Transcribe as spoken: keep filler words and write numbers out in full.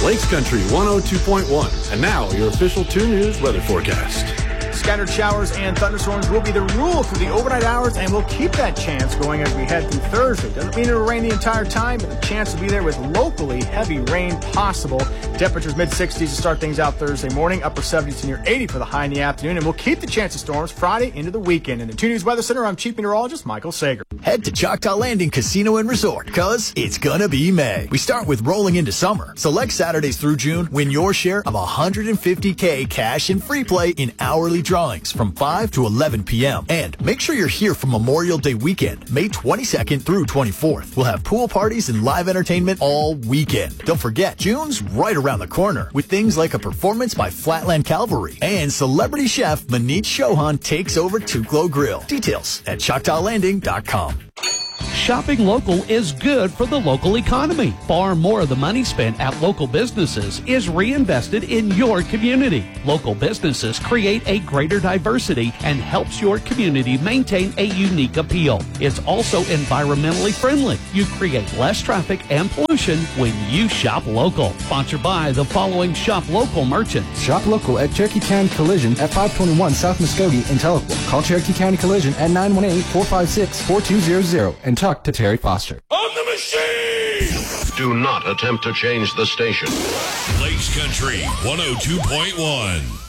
Lakes Country one oh two point one. And now your official two News weather forecast. Scattered showers and thunderstorms will be the rule through the overnight hours, and we'll keep that chance going as we head through Thursday. Doesn't mean it'll rain the entire time, but the chance will be there with locally heavy rain possible. Temperatures mid sixties to start things out Thursday morning, upper seventies to near eighty for the high in the afternoon, and we'll keep the chance of storms Friday into the weekend. In the two News Weather Center, I'm Chief Meteorologist Michael Sager. Head to Choctaw Landing Casino and Resort, cause it's gonna be May. We start with rolling into summer. Select Saturdays through June, win your share of one hundred fifty thousand cash and free play in hourly drawings from five to eleven p.m. And make sure you're here for Memorial Day weekend, May twenty-second through twenty-fourth. We'll have pool parties and live entertainment all weekend. Don't forget, June's right around the corner with things like a performance by Flatland Cavalry and celebrity chef Manit Chauhan takes over Tuklo Grill. Details at choctaw landing dot com. Shopping local is good for the local economy. Far more of the money spent at local businesses is reinvested in your community. Local businesses create a greater diversity and helps your community maintain a unique appeal. It's also environmentally friendly. You create less traffic and pollution when you shop local. Sponsored by the following shop local merchants. Shop local at Cherokee County Collision at five twenty-one South Muskogee in Tahlequah. Call Cherokee County Collision at nine one eight, four five six, four two zero zero and talk to Terry Foster. On the machine! Do not attempt to change the station. Lakes Country one oh two point one.